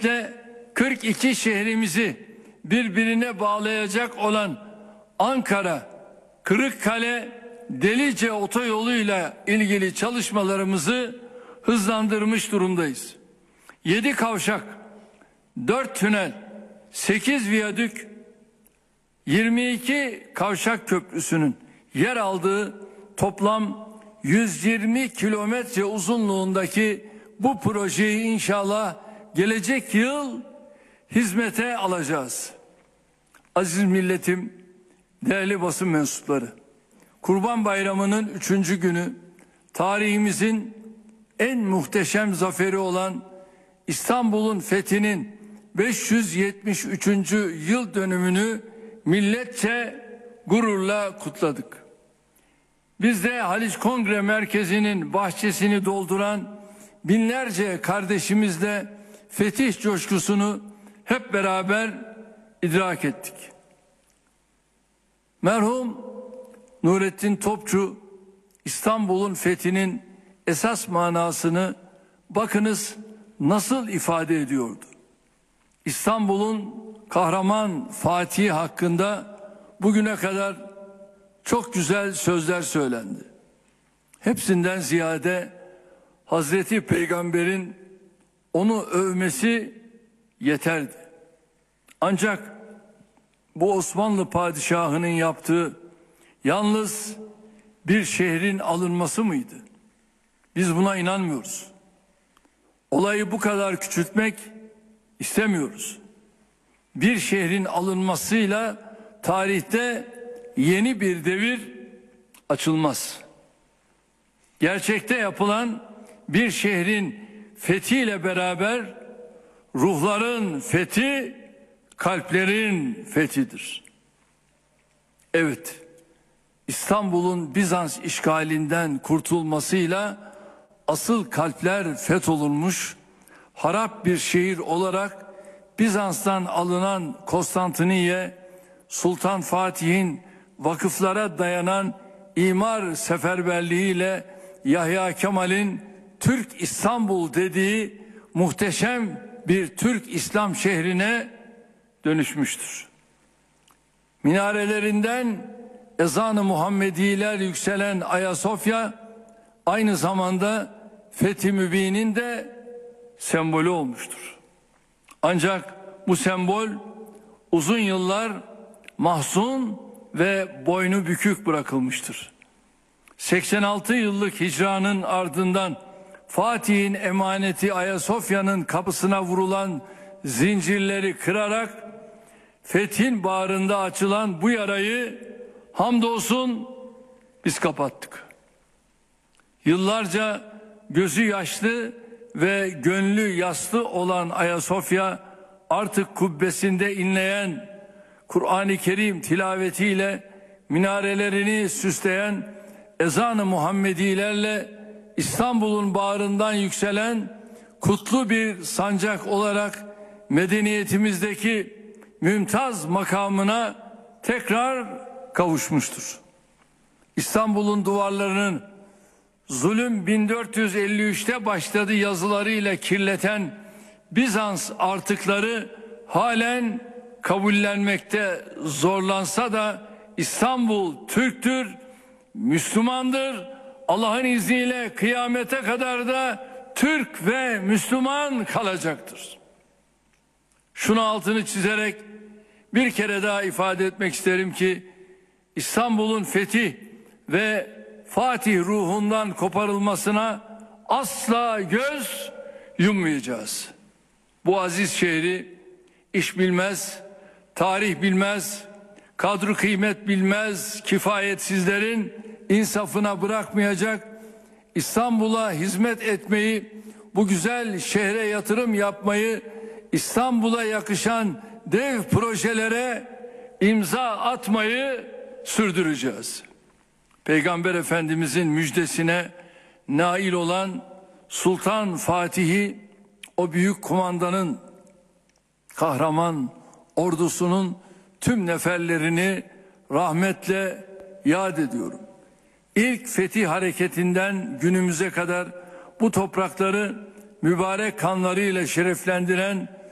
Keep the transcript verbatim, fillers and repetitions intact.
Özellikle kırk iki şehrimizi birbirine bağlayacak olan Ankara, Kırıkkale, Delice otoyoluyla ilgili çalışmalarımızı hızlandırmış durumdayız. yedi kavşak, dört tünel, sekiz viyadük, yirmi iki kavşak köprüsünün yer aldığı toplam yüz yirmi kilometre uzunluğundaki bu projeyi inşallah gelecek yıl hizmete alacağız. Aziz milletim, değerli basın mensupları, Kurban Bayramı'nın üçüncü günü tarihimizin en muhteşem zaferi olan İstanbul'un fethinin beş yüz yetmiş üçüncü yıl dönümünü milletçe gururla kutladık. Biz de Haliç Kongre Merkezi'nin bahçesini dolduran binlerce kardeşimizle fetih coşkusunu hep beraber idrak ettik. Merhum Nurettin Topçu İstanbul'un fethinin esas manasını bakınız nasıl ifade ediyordu. İstanbul'un kahraman Fatih hakkında bugüne kadar çok güzel sözler söylendi. Hepsinden ziyade Hazreti Peygamber'in onu övmesi yeterdi. Ancak bu Osmanlı padişahının yaptığı yalnız bir şehrin alınması mıydı? Biz buna inanmıyoruz. Olayı bu kadar küçültmek istemiyoruz. Bir şehrin alınmasıyla tarihte yeni bir devir açılmaz. Gerçekte yapılan bir şehrin fethiyle beraber ruhların fethi, kalplerin fethidir. Evet, İstanbul'un Bizans işgalinden kurtulmasıyla asıl kalpler fetholunmuş, harap bir şehir olarak Bizans'tan alınan Konstantiniye, Sultan Fatih'in vakıflara dayanan imar seferberliğiyle Yahya Kemal'in Türk İstanbul dediği muhteşem bir Türk İslam şehrine dönüşmüştür. Minarelerinden ezan-ı Muhammediler yükselen Ayasofya aynı zamanda Fethi Mübin'in de sembolü olmuştur. Ancak bu sembol uzun yıllar mahzun ve boynu bükük bırakılmıştır. seksen altı yıllık hicranın ardından Fatih'in emaneti Ayasofya'nın kapısına vurulan zincirleri kırarak fethin bağrında açılan bu yarayı hamdolsun biz kapattık. Yıllarca gözü yaşlı ve gönlü yaslı olan Ayasofya artık kubbesinde inleyen Kur'an-ı Kerim tilavetiyle minarelerini süsleyen ezan-ı Muhammedilerle İstanbul'un bağrından yükselen kutlu bir sancak olarak medeniyetimizdeki mümtaz makamına tekrar kavuşmuştur. İstanbul'un duvarlarının zulüm bin dört yüz elli üçte başladı yazılarıyla kirleten Bizans artıkları halen kabullenmekte zorlansa da İstanbul Türktür, Müslümandır. Allah'ın izniyle kıyamete kadar da Türk ve Müslüman kalacaktır. Şunu altını çizerek bir kere daha ifade etmek isterim ki İstanbul'un fethi ve Fatih ruhundan koparılmasına asla göz yummayacağız. Bu aziz şehri iş bilmez, tarih bilmez, kadro kıymet bilmez kifayetsizlerin insafına bırakmayacak, İstanbul'a hizmet etmeyi, bu güzel şehre yatırım yapmayı, İstanbul'a yakışan dev projelere imza atmayı sürdüreceğiz. Peygamber Efendimizin müjdesine nail olan Sultan Fatih'i, o büyük kumandanın, kahraman ordusunun tüm neferlerini rahmetle yad ediyorum. İlk fetih hareketinden günümüze kadar bu toprakları mübarek kanlarıyla şereflendiren